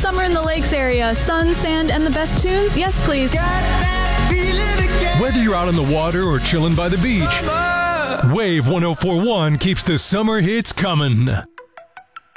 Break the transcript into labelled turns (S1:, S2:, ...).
S1: summer in the lakes area. Sun, sand, and the best tunes? Yes, please.
S2: Whether you're out on the water or chilling by the beach, Wave 104.1 keeps the summer hits coming.